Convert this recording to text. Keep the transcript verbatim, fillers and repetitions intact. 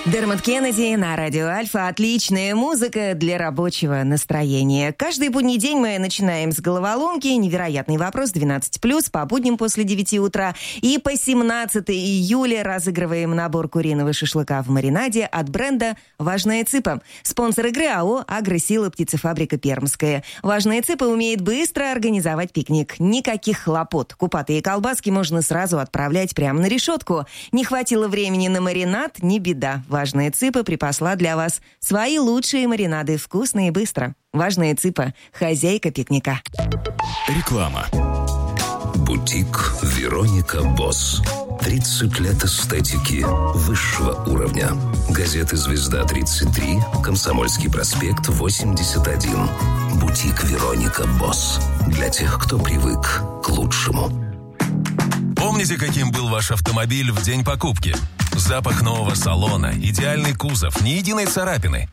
Дермот Кеннеди на радио Альфа. Отличная музыка для рабочего настроения. Каждый будний день мы начинаем с головоломки. Невероятный вопрос двенадцать плюс по будням после девяти утра. И по семнадцатого июля разыгрываем набор куриного шашлыка в маринаде от бренда «Важная цыпа». Спонсор игры АО «Агросила птицефабрика Пермская». «Важная цыпа» умеет быстро организовать пикник. Никаких хлопот. Купатые колбаски можно сразу отправлять прямо на решетку. Не хватило времени на маринад? Не беда. «Важная цыпа» припасла для вас свои лучшие маринады, вкусно и быстро. «Важная цыпа» – хозяйка пикника. Реклама. Бутик «Вероника Босс». тридцать лет эстетики высшего уровня. Газеты «Звезда тридцать три», «Комсомольский проспект восемьдесят один». Бутик «Вероника Босс». Для тех, кто привык к лучшему. Помните, каким был ваш автомобиль в день покупки? Запах нового салона, идеальный кузов, ни единой царапины.